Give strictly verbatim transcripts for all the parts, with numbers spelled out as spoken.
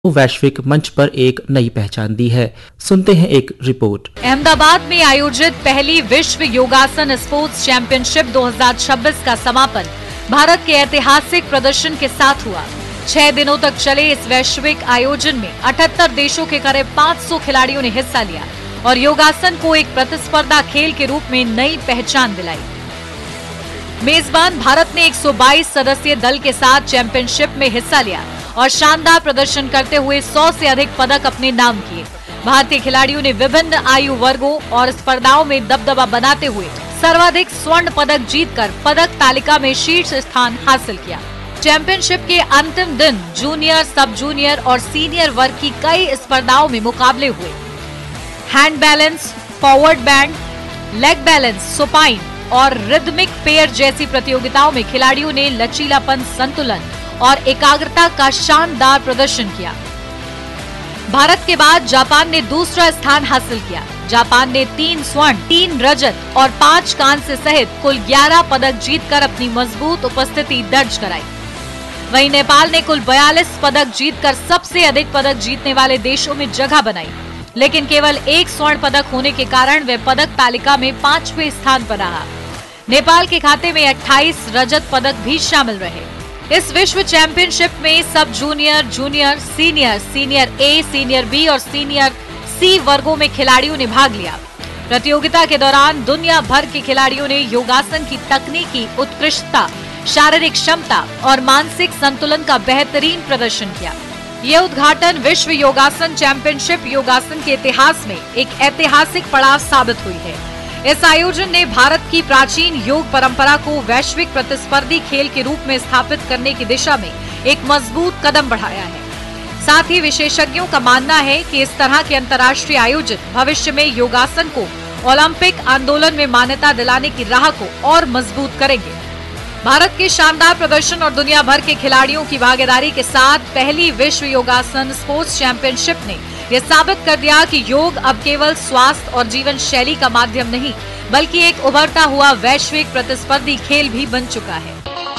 वैश्विक मंच पर एक नई पहचान दी है। सुनते हैं एक रिपोर्ट। अहमदाबाद में आयोजित पहली विश्व योगासन स्पोर्ट्स चैंपियनशिप दो हज़ार छब्बीस का समापन भारत के ऐतिहासिक प्रदर्शन के साथ हुआ। छह दिनों तक चले इस वैश्विक आयोजन में अठहत्तर देशों के करीब पाँच सौ खिलाड़ियों ने हिस्सा लिया और योगासन को एक प्रतिस्पर्धा खेल के रूप में नई पहचान दिलाई। मेजबान भारत ने एक सौ बाईस सदस्यीय दल के साथ चैंपियनशिप में हिस्सा लिया और शानदार प्रदर्शन करते हुए सौ से अधिक पदक अपने नाम किए। भारतीय खिलाड़ियों ने विभिन्न आयु वर्गों और स्पर्धाओं में दबदबा बनाते हुए सर्वाधिक स्वर्ण पदक जीतकर पदक तालिका में शीर्ष स्थान हासिल किया। चैंपियनशिप के अंतिम दिन जूनियर, सब जूनियर और सीनियर वर्ग की कई स्पर्धाओं में मुकाबले हुए। Hand balance, forward band, leg balance, supine और रिदमिक पेयर जैसी प्रतियोगिताओं में खिलाड़ियों ने लचीलापन, संतुलन और एकाग्रता का शानदार प्रदर्शन किया। भारत के बाद जापान ने दूसरा स्थान हासिल किया। जापान ने तीन स्वर्ण, तीन रजत और पांच कांस्य सहित कुल ग्यारह पदक जीतकर अपनी मजबूत उपस्थिति दर्ज कराई। वहीं नेपाल ने कुल बयालीस पदक जीतकर सबसे अधिक पदक जीतने वाले देशों में जगह बनाई, लेकिन केवल एक स्वर्ण पदक होने के कारण वे पदक तालिका में पांचवें स्थान पर रहा। नेपाल के खाते में अट्ठाईस रजत पदक भी शामिल रहे। इस विश्व चैंपियनशिप में सब जूनियर, जूनियर, सीनियर, सीनियर ए, सीनियर बी और सीनियर सी वर्गों में खिलाड़ियों ने भाग लिया। प्रतियोगिता के दौरान दुनिया भर के खिलाड़ियों ने योगासन की तकनीकी उत्कृष्टता, शारीरिक क्षमता और मानसिक संतुलन का बेहतरीन प्रदर्शन किया। यह उद्घाटन विश्व योगासन चैंपियनशिप योगासन के इतिहास में एक ऐतिहासिक पड़ाव साबित हुई है। इस आयोजन ने भारत की प्राचीन योग परंपरा को वैश्विक प्रतिस्पर्धी खेल के रूप में स्थापित करने की दिशा में एक मजबूत कदम बढ़ाया है। साथ ही विशेषज्ञों का मानना है कि इस तरह के अंतर्राष्ट्रीय आयोजन भविष्य में योगासन को ओलंपिक आंदोलन में मान्यता दिलाने की राह को और मजबूत करेंगे। भारत के शानदार प्रदर्शन और दुनिया भर के खिलाड़ियों की भागीदारी के साथ पहली विश्व योगासन स्पोर्ट्स चैंपियनशिप ने यह साबित कर दिया कि योग अब केवल स्वास्थ्य और जीवन शैली का माध्यम नहीं, बल्कि एक उभरता हुआ वैश्विक प्रतिस्पर्धी खेल भी बन चुका है।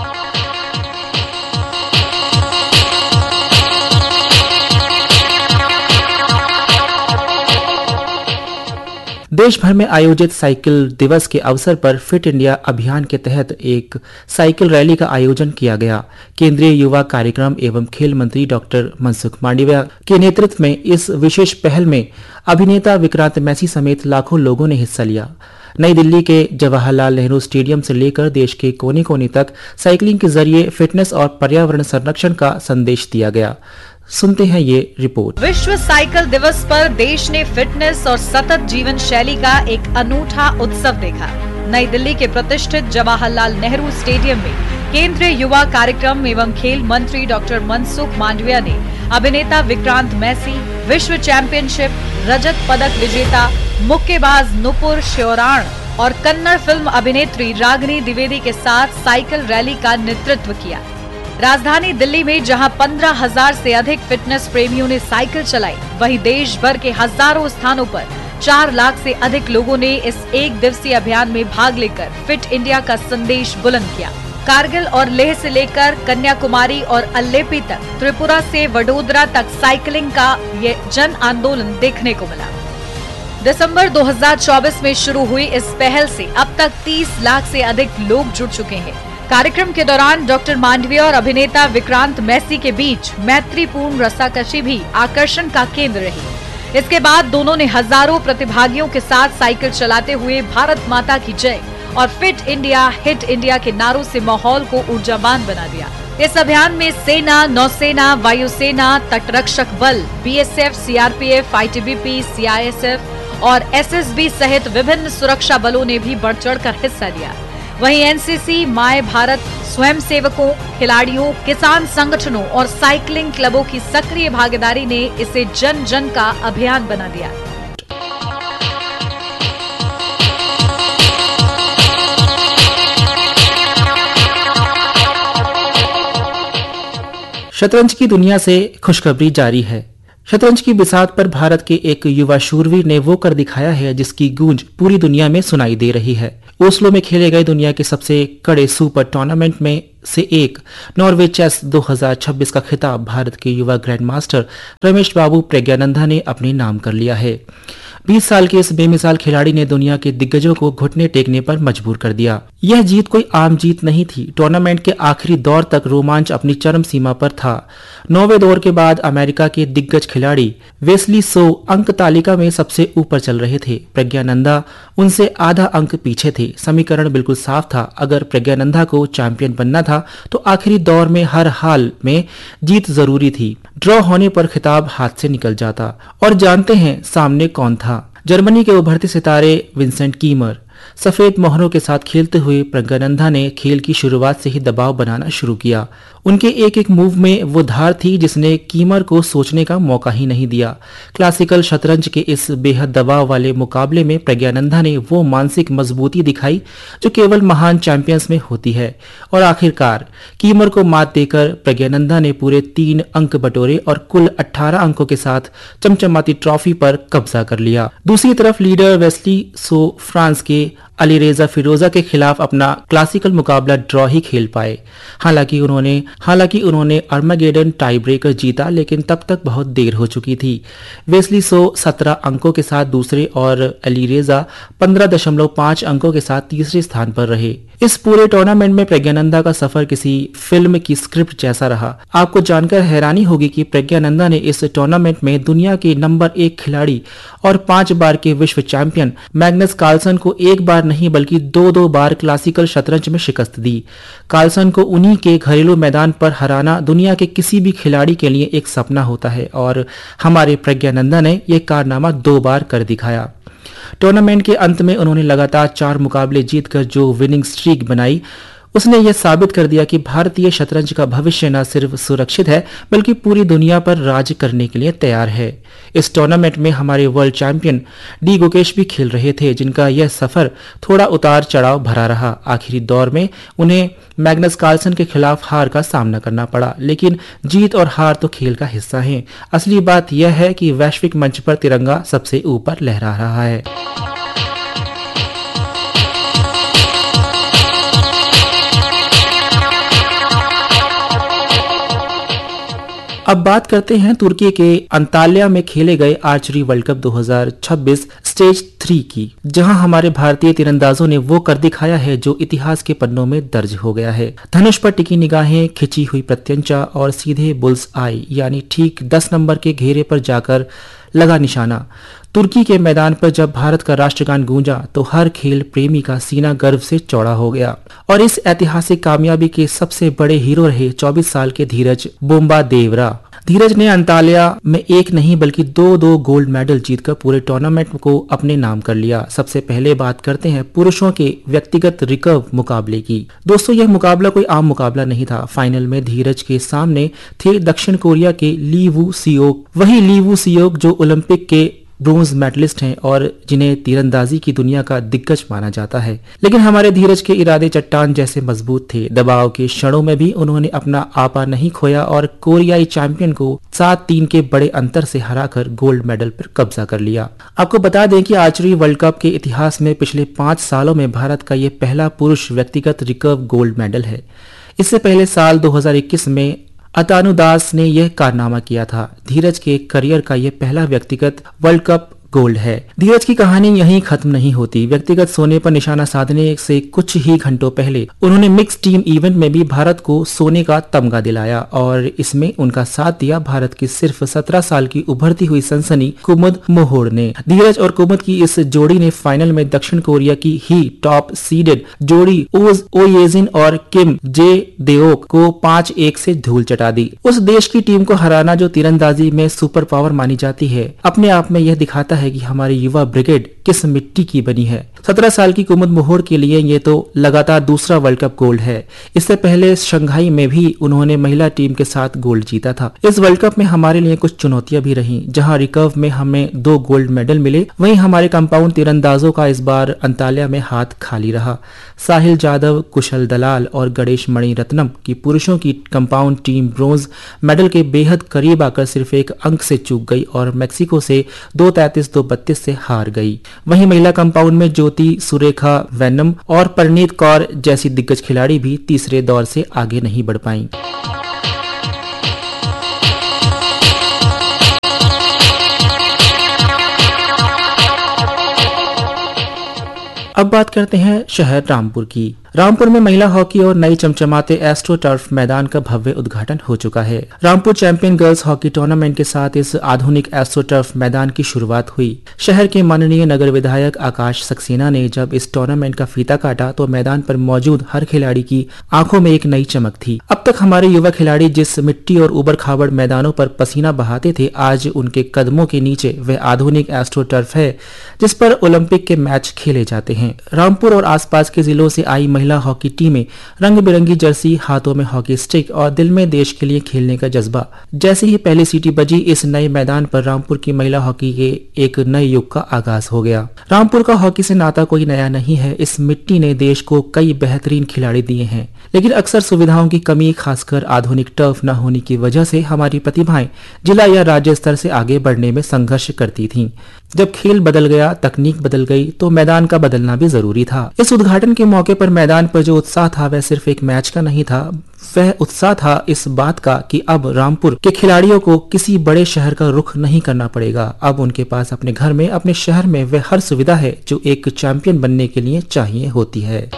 देश भर में आयोजित साइकिल दिवस के अवसर पर फिट इंडिया अभियान के तहत एक साइकिल रैली का आयोजन किया गया। केंद्रीय युवा कार्यक्रम एवं खेल मंत्री डॉक्टर मनसुख मांडविया के नेतृत्व में इस विशेष पहल में अभिनेता विक्रांत मैसी समेत लाखों लोगों ने हिस्सा लिया। नई दिल्ली के जवाहरलाल नेहरू स्टेडियम से लेकर देश के कोने कोने तक साइकिलिंग के जरिए फिटनेस और पर्यावरण संरक्षण का संदेश दिया गया। सुनते हैं ये रिपोर्ट। विश्व साइकिल दिवस पर देश ने फिटनेस और सतत जीवन शैली का एक अनूठा उत्सव देखा। नई दिल्ली के प्रतिष्ठित जवाहरलाल नेहरू स्टेडियम में केंद्रीय युवा कार्यक्रम एवं खेल मंत्री डॉक्टर मनसुख मांडविया ने अभिनेता विक्रांत मैसी, विश्व चैंपियनशिप रजत पदक विजेता मुक्केबाज नुपुर श्योराण और कन्नड़ फिल्म अभिनेत्री रागिनी द्विवेदी के साथ साइकिल रैली का नेतृत्व किया। राजधानी दिल्ली में जहां पंद्रह हजार से अधिक फिटनेस प्रेमियों ने साइकिल चलाई, वहीं देश भर के हजारों स्थानों पर चार लाख से अधिक लोगों ने इस एक दिवसीय अभियान में भाग लेकर फिट इंडिया का संदेश बुलंद किया। कारगिल और लेह से लेकर कन्याकुमारी और अल्लेपी तक, त्रिपुरा से वडोदरा तक साइकिलिंग का ये जन आंदोलन देखने को मिला। दिसंबर दो हज़ार चौबीस में शुरू हुई इस पहल से अब तक तीस लाख से अधिक लोग जुड़ चुके हैं। कार्यक्रम के दौरान डॉक्टर मांडविया और अभिनेता विक्रांत मैसी के बीच मैत्रीपूर्ण रस्साकशी भी आकर्षण का केंद्र रही। इसके बाद दोनों ने हजारों प्रतिभागियों के साथ साइकिल चलाते हुए भारत माता की जय और फिट इंडिया, हिट इंडिया के नारों से माहौल को ऊर्जावान बना दिया। इस अभियान में सेना, नौसेना, वायुसेना, तटरक्षक बल, बीएसएफ, सीआरपीएफ, आईटीबीपी, सीआईएसएफ और एसएसबी सहित विभिन्न सुरक्षा बलों ने भी बढ़ चढ़कर हिस्सा लिया। वहीं एनसीसी, माय भारत, स्वयं सेवकों, खिलाड़ियों, किसान संगठनों और साइकिलिंग क्लबों की सक्रिय भागीदारी ने इसे जन जन का अभियान बना दिया। शतरंज की दुनिया से खुशखबरी जारी है। शतरंज की बिसात पर भारत के एक युवा शूरवीर ने वो कर दिखाया है जिसकी गूंज पूरी दुनिया में सुनाई दे रही है। ओस्लो में खेले गए दुनिया के सबसे कड़े सुपर टूर्नामेंट में से एक नॉर्वे चेस दो हज़ार छब्बीस का खिताब भारत के युवा ग्रैंड मास्टर रमेश बाबू प्रज्ञानंदा ने अपने नाम कर लिया है। बीस साल के इस बेमिसाल खिलाड़ी ने दुनिया के दिग्गजों को घुटने टेकने पर मजबूर कर दिया। यह जीत कोई आम जीत नहीं थी। टूर्नामेंट के आखिरी दौर तक रोमांच अपनी चरम सीमा पर था। नौवें दौर के बाद अमेरिका के दिग्गज खिलाड़ी वेस्ली सो अंक तालिका में सबसे ऊपर चल रहे थे। प्रज्ञानंदा उनसे आधा अंक पीछे थे। समीकरण बिल्कुल साफ था। अगर प्रज्ञानंदा को चैंपियन बनना था तो आखिरी दौर में हर हाल में जीत जरूरी थी। ड्रॉ होने पर खिताब हाथ से निकल जाता। और जानते हैं सामने कौन था? जर्मनी के उभरते सितारे विंसेंट कीमर। सफेद मोहरों के साथ खेलते हुए प्रज्ञानंदा ने खेल की शुरुआत से ही दबाव बनाना शुरू किया। उनके एक एक मूव में वो धार थी जिसने कीमर को सोचने का मौका ही नहीं दिया। क्लासिकल शतरंज के इस बेहद दबाव वाले मुकाबले में प्रज्ञानंदा ने वो मानसिक मजबूती दिखाई जो केवल महान चैंपियंस में होती है। और आखिरकार कीमर को मात देकर प्रज्ञानंदा ने पूरे तीन अंक बटोरे और कुल अठारह अंकों के साथ चमचमाती ट्रॉफी पर कब्जा कर लिया। दूसरी तरफ लीडर वेस्ली सो फ्रांस के अलीरेजा फिरोजा के खिलाफ अपना क्लासिकल मुकाबला ड्रॉ ही खेल पाए। हालांकि उन्होंने हालांकि उन्होंने अर्मागेडन टाई ब्रेकर जीता, लेकिन तब तक बहुत देर हो चुकी थी। वेस्ली सो सत्रह अंकों के साथ दूसरे और अलीरेजा पंद्रह दशमलव पांच अंकों के साथ तीसरे स्थान पर रहे। इस पूरे टूर्नामेंट में प्रज्ञानंदा का सफर किसी फिल्म की स्क्रिप्ट जैसा रहा। आपको जानकर हैरानी होगी कि प्रज्ञानंदा ने इस टूर्नामेंट में दुनिया के नंबर एक खिलाड़ी और पांच बार के विश्व चैंपियन मैग्नस कार्लसन को एक बार नहीं बल्कि दो दो बार क्लासिकल शतरंज में शिकस्त दी। कार्लसन को उन्हीं के घरेलू मैदान पर हराना दुनिया के किसी भी खिलाड़ी के लिए एक सपना होता है और हमारे प्रज्ञानंदा ने यह कारनामा दो बार कर दिखाया। टूर्नामेंट के अंत में उन्होंने लगातार चार मुकाबले जीतकर जो विनिंग स्ट्रीक बनाई उसने यह साबित कर दिया कि भारतीय शतरंज का भविष्य न सिर्फ सुरक्षित है बल्कि पूरी दुनिया पर राज करने के लिए तैयार है। इस टूर्नामेंट में हमारे वर्ल्ड चैंपियन डी गुकेश भी खेल रहे थे, जिनका यह सफर थोड़ा उतार चढ़ाव भरा रहा। आखिरी दौर में उन्हें मैग्नस कार्लसन के खिलाफ हार का सामना करना पड़ा, लेकिन जीत और हार तो खेल का हिस्सा है। असली बात यह है कि वैश्विक मंच पर तिरंगा सबसे ऊपर लहरा रहा है। अब बात करते हैं तुर्की के अंताल्या में खेले गए आर्चरी वर्ल्ड कप दो हज़ार छब्बीस स्टेज थ्री की, जहां हमारे भारतीय तीरंदाजों ने वो कर दिखाया है जो इतिहास के पन्नों में दर्ज हो गया है। धनुष पर टिकी निगाहें, खिंची हुई प्रत्यंचा और सीधे बुल्स आई, यानी ठीक दस नंबर के घेरे पर जाकर लगा निशाना। तुर्की के मैदान पर जब भारत का राष्ट्रगान गूंजा तो हर खेल प्रेमी का सीना गर्व से चौड़ा हो गया। और इस ऐतिहासिक कामयाबी के सबसे बड़े हीरो रहे चौबीस साल के धीरज बोम्बादेवरा। धीरज ने अंताल्या में एक नहीं बल्कि दो दो गोल्ड मेडल जीतकर पूरे टूर्नामेंट को अपने नाम कर लिया। सबसे पहले बात करते हैं पुरुषों के व्यक्तिगत रिकर्व मुकाबले की। दोस्तों, यह मुकाबला कोई आम मुकाबला नहीं था। फाइनल में धीरज के सामने थे दक्षिण कोरिया के ली वू सियोक। वही ली वू सियोक जो ओलंपिक के ब्रोंज मेडलिस्ट हैं और जिन्हें तीरंदाजी की दुनिया का दिग्गज माना जाता है। लेकिन हमारे धीरज के इरादे चट्टान जैसे मजबूत थे। दबाव के क्षणों में भी उन्होंने अपना आपा नहीं खोया और कोरियाई चैंपियन को सात तीन के बड़े अंतर से हराकर गोल्ड मेडल पर कब्जा कर लिया। आपको बता दें कि आर्चरी वर्ल्ड कप के इतिहास में पिछले पांच सालों में भारत का ये पहला पुरुष व्यक्तिगत रिकर्व गोल्ड मेडल है। इससे पहले साल दो हज़ार इक्कीस में अतानु दास ने यह कारनामा किया था। धीरज के करियर का यह पहला व्यक्तिगत वर्ल्ड कप गोल्ड है। धीरज की कहानी यहीं खत्म नहीं होती। व्यक्तिगत सोने पर निशाना साधने से कुछ ही घंटों पहले उन्होंने मिक्स टीम इवेंट में भी भारत को सोने का तमगा दिलाया और इसमें उनका साथ दिया भारत की सिर्फ सत्रह साल की उभरती हुई सनसनी कुमुद मोहोड़ ने। धीरज और कुमुद की इस जोड़ी ने फाइनल में दक्षिण कोरिया की ही टॉप सीडेड जोड़ी ओज ओयेजिन और किम जे देओक को पांच एक से धूल चटा दी। उस देश की टीम को हराना जो तीरंदाजी में सुपर पावर मानी जाती है, अपने आप में यह दिखाता है कि हमारी युवा ब्रिगेड किस मिट्टी की बनी है। सत्रह साल की कुमुद मोहोड़ के लिए ये तो लगातार दूसरा वर्ल्ड कप गोल्ड है। इससे पहले शंघाई में भी उन्होंने महिला टीम के साथ गोल्ड जीता था। इस वर्ल्ड कप में हमारे लिए कुछ चुनौतियां भी रहीं। जहां रिकर्व में हमें दो गोल्ड मेडल मिले, वहीं हमारे कंपाउंड तीरंदाजों का इस बार अंताल्या में हाथ खाली रहा। साहिल जादव, कुशल दलाल और गणेश मणि रत्नम की पुरुषों की कंपाउंड टीम ब्रोंज मेडल के बेहद करीब आकर सिर्फ एक अंक से चूक गई और मैक्सिको से दो तैंतीस इक्कीस दो बत्तीस से हार गई। वहीं महिला कंपाउंड में ज्योति सुरेखा वैनम और परनीत कौर जैसी दिग्गज खिलाड़ी भी तीसरे दौर से आगे नहीं बढ़ पाईं। अब बात करते हैं शहर रामपुर की। रामपुर में महिला हॉकी और नई चमचमाते एस्ट्रो टर्फ मैदान का भव्य उद्घाटन हो चुका है। Rampur champion girls hockey tournament के साथ इस आधुनिक एस्ट्रो टर्फ मैदान की शुरुआत हुई। शहर के माननीय नगर विधायक आकाश सक्सेना ने जब इस टूर्नामेंट का फीता काटा तो मैदान पर मौजूद हर खिलाड़ी की आंखों में एक नई चमक थी। अब तक हमारे युवा खिलाड़ी जिस मिट्टी और उबड़ खाबड़ मैदानों पर पसीना बहाते थे, आज उनके कदमों के नीचे वह आधुनिक एस्ट्रो टर्फ है जिस पर ओलंपिक के मैच खेले जाते हैं। रामपुर और आसपास के जिलों से आई महिला हॉकी टीमें रंग बिरंगी जर्सी, हाथों में हॉकी स्टिक और दिल में देश के लिए खेलने का जज्बा। जैसे ही पहली सीटी बजी, इस नए मैदान पर रामपुर की महिला हॉकी के एक नए युग का आगाज हो गया। रामपुर का हॉकी से नाता कोई नया नहीं है। इस मिट्टी ने देश को कई बेहतरीन खिलाड़ी दिए हैं, लेकिन अक्सर सुविधाओं की कमी, खासकर आधुनिक टर्फ न होने की वजह से हमारी प्रतिभाएं जिला या राज्य स्तर से आगे बढ़ने में संघर्ष करती थीं। जब खेल बदल गया, तकनीक बदल गई, तो मैदान का बदलना भी जरूरी था। इस उद्घाटन के मौके पर मैदान पर जो उत्साह था वह सिर्फ एक मैच का नहीं था, वह उत्साह था इस बात का कि अब रामपुर के खिलाड़ियों को किसी बड़े शहर का रुख नहीं करना पड़ेगा। अब उनके पास अपने घर में, अपने शहर में वह हर सुविधा है जो एक चैंपियन बनने के लिए चाहिए होती है।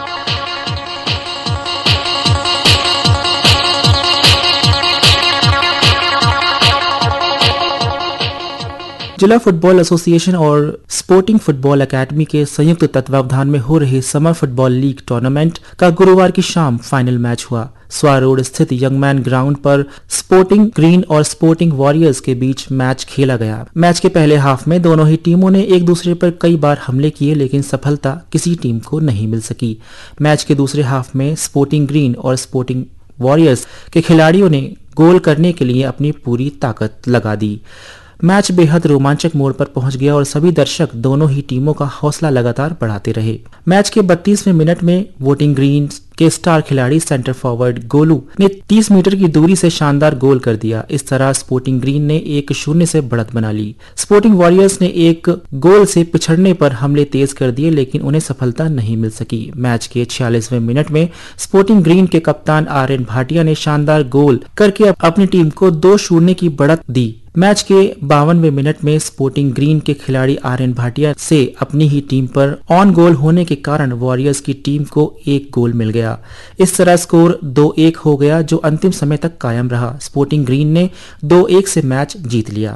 जिला फुटबॉल एसोसिएशन और स्पोर्टिंग फुटबॉल एकेडमी के संयुक्त तत्वावधान में हो रही समर फुटबॉल लीग टूर्नामेंट का गुरुवार की शाम फाइनल मैच हुआ। स्वा रोड स्थित यंगमैन ग्राउंड पर स्पोर्टिंग ग्रीन और स्पोर्टिंग वॉरियर्स के बीच मैच खेला गया। मैच के पहले हाफ में दोनों ही टीमों ने एक दूसरे पर कई बार हमले किए, लेकिन सफलता किसी टीम को नहीं मिल सकी। मैच के दूसरे हाफ में स्पोर्टिंग ग्रीन और स्पोर्टिंग वॉरियर्स के खिलाड़ियों ने गोल करने के लिए अपनी पूरी ताकत लगा दी। मैच बेहद रोमांचक मोड़ पर पहुंच गया और सभी दर्शक दोनों ही टीमों का हौसला लगातार बढ़ाते रहे। मैच के बत्तीसवें मिनट में वोटिंग ग्रीन के स्टार खिलाड़ी सेंटर फॉरवर्ड गोलू ने तीस मीटर की दूरी से शानदार गोल कर दिया। इस तरह स्पोर्टिंग ग्रीन ने एक शून्य से बढ़त बना ली। स्पोर्टिंग वॉरियर्स ने एक गोल से पिछड़ने पर हमले तेज कर दिए, लेकिन उन्हें सफलता नहीं मिल सकी। मैच के छियालीसवें मिनट में स्पोर्टिंग ग्रीन के कप्तान आर एन भाटिया ने शानदार गोल करके अपनी टीम को दो शून्य की बढ़त दी। मैच के बावनवें मिनट में स्पोर्टिंग ग्रीन के खिलाड़ी आर एन भाटिया से अपनी ही टीम पर ऑन गोल होने के कारण वॉरियर्स की टीम को एक गोल मिल गया। इस तरह स्कोर दो एक हो गया, जो अंतिम समय तक कायम रहा। स्पोर्टिंग ग्रीन ने दो एक से मैच जीत लिया।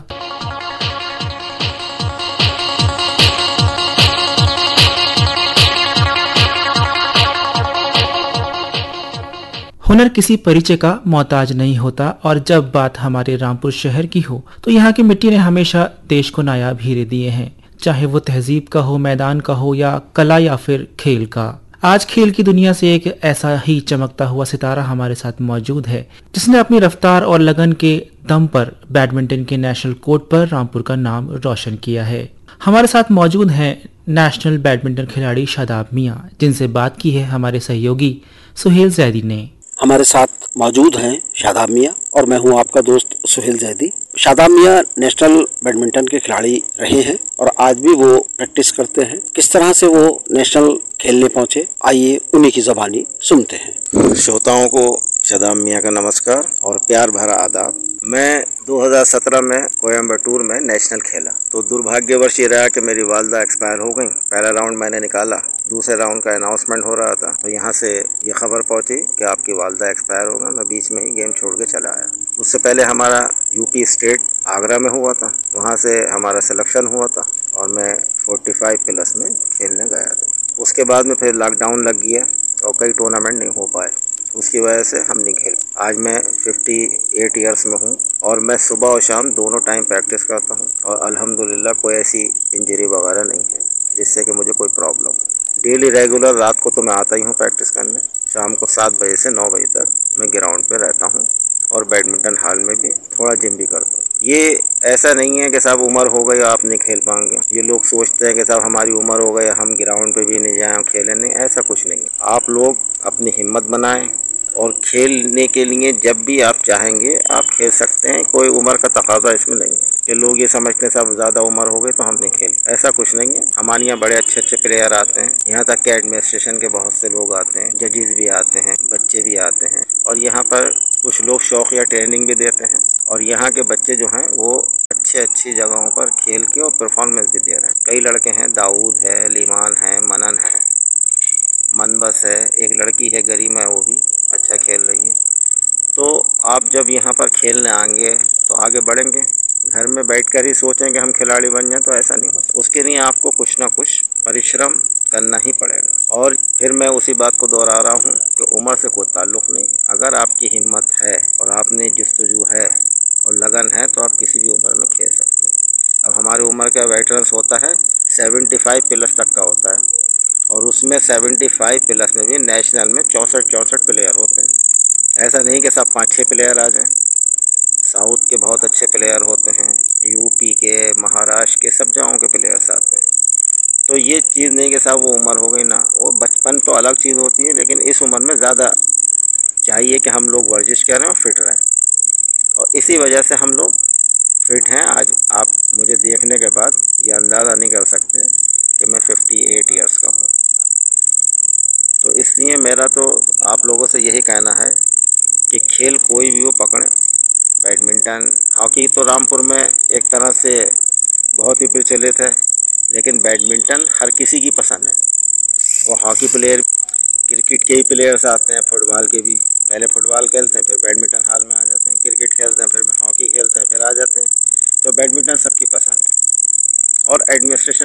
हुनर किसी परिचय का मोहताज नहीं होता, और जब बात हमारे रामपुर शहर की हो तो यहाँ की मिट्टी ने हमेशा देश को नायाब हीरे दिए हैं, चाहे वो तहजीब का हो, मैदान का हो, या कला या फिर खेल का। आज खेल की दुनिया से एक ऐसा ही चमकता हुआ सितारा हमारे साथ मौजूद है, जिसने अपनी रफ्तार और लगन के दम पर बैडमिंटन के नेशनल कोर्ट पर रामपुर का नाम रोशन किया है। हमारे साथ मौजूद हैं नेशनल बैडमिंटन खिलाड़ी शादाब मियां, जिनसे बात की है हमारे सहयोगी सुहेल जैदी ने। हमारे साथ मौजूद हैं शादाब मियां और मैं हूं आपका दोस्त सुहेल जैदी। शादाब मियां नेशनल बैडमिंटन के खिलाड़ी रहे हैं और आज भी वो प्रैक्टिस करते हैं। किस तरह से वो नेशनल खेलने पहुंचे, आइए उन्हीं की ज़बानी सुनते हैं। श्रोताओं को शादाब मियां का नमस्कार और प्यार भरा आदाब। मैं दो हज़ार सत्रह में कोयम्बटूर में नेशनल खेला, तो दुर्भाग्यवश ये रहा कि मेरी वालदा एक्सपायर हो गई। पहला राउंड मैंने निकाला, दूसरे राउंड का अनाउंसमेंट हो रहा था, तो यहाँ से ये खबर पहुंची कि आपकी वालदा एक्सपायर हो गई। मैं बीच में ही गेम छोड़ के चला आया। उससे पहले हमारा यूपी स्टेट आगरा में हुआ था, वहाँ से हमारा सिलेक्शन हुआ था और मैं पैंतालीस प्लस में खेलने गया था। उसके बाद में फिर लॉकडाउन लग गया और कई टूर्नामेंट नहीं हो पाए, उसकी वजह से हम नहीं खेल। आज मैं अट्ठावन इयर्स में हूँ और मैं सुबह और शाम दोनों टाइम प्रैक्टिस करता हूँ और अल्हम्दुलिल्लाह कोई ऐसी इंजरी वगैरह नहीं है जिससे कि मुझे कोई प्रॉब्लम हो। डेली रेगुलर रात को तो मैं आता ही हूँ प्रैक्टिस करने। शाम को सात बजे से नौ बजे तक मैं ग्राउंड पे रहता हूँ और बैडमिंटन हॉल में भी थोड़ा जिम भी करता हूँ। ये ऐसा नहीं है कि साहब उम्र हो गई आप नहीं खेल पाएंगे। ये लोग सोचते हैं कि साहब हमारी उम्र हो गई हम ग्राउंड पे भी नहीं जाएं, खेलें नहीं, ऐसा कुछ नहीं है। आप लोग अपनी हिम्मत बनाएं और खेलने के लिए जब भी आप चाहेंगे आप खेल सकते हैं, कोई उम्र का तकाजा इसमें नहीं है। कि लोग ये समझते हैं सब ज़्यादा उम्र हो गई तो हम नहीं खेल। ऐसा कुछ नहीं है। हमारे यहाँ बड़े अच्छे अच्छे प्लेयर आते हैं। यहाँ तक कि एडमिनिस्ट्रेशन के बहुत से लोग आते हैं, जजेस भी आते हैं, बच्चे भी आते हैं और यहाँ पर कुछ लोग शौक या ट्रेनिंग भी देते हैं। और यहाँ के बच्चे जो हैं वो अच्छे अच्छी जगहों पर खेल के और परफॉर्मेंस भी दे रहे हैं। कई लड़के हैं, दाऊद है, लीमान है, मनन है, मनबस है, एक लड़की है गरिमा, वो भी अच्छा खेल रही है। तो आप जब यहाँ पर खेलने आएंगे तो आगे बढ़ेंगे। घर में बैठकर ही सोचें कि हम खिलाड़ी बन जाएं तो ऐसा नहीं हो सकता। उसके लिए आपको कुछ ना कुछ परिश्रम करना ही पड़ेगा। और फिर मैं उसी बात को दोहरा रहा हूँ कि उम्र से कोई ताल्लुक़ नहीं। अगर आपकी हिम्मत है और आपने जस्तजू है और लगन है तो आप किसी भी उम्र में खेल सकते हैं। अब हमारी उम्र का वेटरन्स होता है सेवेंटी फाइव प्लस तक का होता है और उसमें सेवेंटी फाइव प्लस में भी नेशनल में चौंसठ चौंसठ प्लेयर होते हैं। ऐसा नहीं कि सब पाँच छः प्लेयर आ जाएं। साउथ के बहुत अच्छे प्लेयर होते हैं, यूपी के, महाराष्ट्र के, सब जगहों के प्लेयर्स आते हैं। तो ये चीज़ नहीं कि साहब वो उम्र हो गई ना, वो बचपन तो अलग चीज़ होती है, लेकिन इस उम्र में ज़्यादा चाहिए कि हम लोग वर्जिश करें और फिट रहें। और इसी वजह से हम लोग फिट हैं। आज आप मुझे देखने के बाद ये अंदाज़ा नहीं कर सकते कि मैं अट्ठावन इयर्स का हूँ। तो इसलिए मेरा तो आप लोगों से यही कहना है कि खेल कोई भी हो पकड़ें। बैडमिंटन, हॉकी तो रामपुर में एक तरह से बहुत ही प्रचलित है, लेकिन बैडमिंटन हर किसी की पसंद है। वो हॉकी प्लेयर, क्रिकेट के ही प्लेयर्स आते हैं, फुटबॉल के भी। पहले फुटबॉल खेलते हैं, फिर बैडमिंटन हाल में आ जाते हैं, क्रिकेट खेलते हैं, फिर हॉकी खेलते हैं, फिर आ जाते हैं। तो बैडमिंटन सबकी पसंद है। और एडमिनिस्ट्रेशन